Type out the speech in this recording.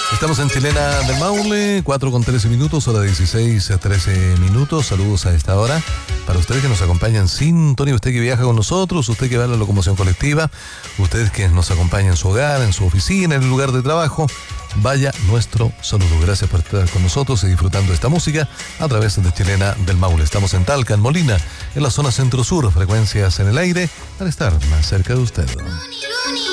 Estamos en Chilena del Maule, 4:13, hora 16:13. Saludos a esta hora para ustedes que nos acompañan en sintonía, usted que viaja con nosotros, usted que va a la locomoción colectiva, ustedes que nos acompañan en su hogar, en su oficina, en el lugar de trabajo. Vaya nuestro saludo. Gracias por estar con nosotros y disfrutando de esta música a través de Chilena del Maule. Estamos en Talca, en Molina, en la zona centro-sur, frecuencias en el aire para estar más cerca de usted.